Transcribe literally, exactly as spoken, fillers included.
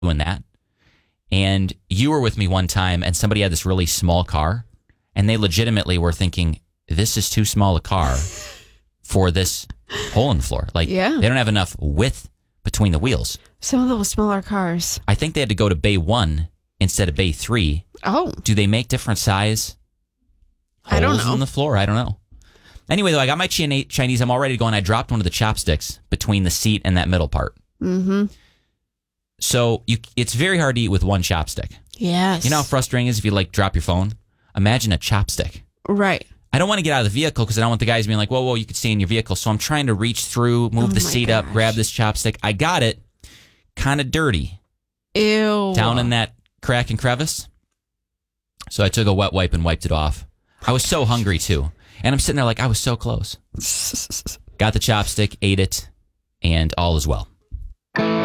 doing that. And you were with me one time and somebody had this really small car and they legitimately were thinking, this is too small a car for this hole in the floor. Like, yeah. they don't have enough width between the wheels. Some of those smaller cars. I think they had to go to bay one instead of bay three. Oh. Do they make different size holes I don't know. in the floor? I don't know. Anyway, though, I got my Chinese. I'm all ready to go, and I dropped one of the chopsticks between the seat and that middle part. Mm-hmm. So you, it's very hard to eat with one chopstick. Yes. You know how frustrating it is if you like drop your phone? Imagine a chopstick. Right. I don't want to get out of the vehicle because I don't want the guys being like, whoa, whoa, you can stay in your vehicle. So I'm trying to reach through, move Oh the my seat up, gosh. grab this chopstick. I got it. Kind of dirty. Ew. Down in that crack and crevice. So I took a wet wipe and wiped it off. I was so hungry too. And I'm sitting there like, I was so close. Got the chopstick, ate it, and all is well.